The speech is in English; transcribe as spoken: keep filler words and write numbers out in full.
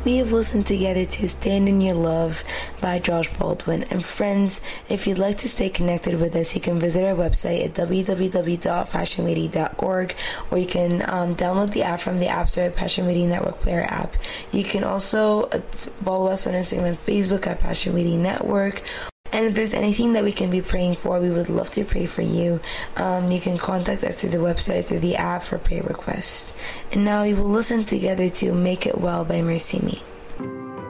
we have listened together to Stand in Your Love by Josh Baldwin. And friends, if you'd like to stay connected with us, you can visit our website at w w w dot passion media dot org, or you can um, download the app from the App Store, Passion Media Network Player app. You can also follow us on Instagram and Facebook at Passion Media Network. And if there's anything that we can be praying for, we would love to pray for you. Um, you can contact us through the website, through the app for prayer requests. And now we will listen together to Make It Well by Mercy Me.